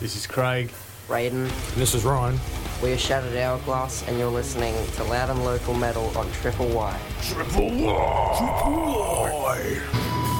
This is Craig. Raiden. This is Ryan. We are Shattered Hourglass, and you're listening to Loud and Local Metal on Triple Y. Triple Y! Triple Y!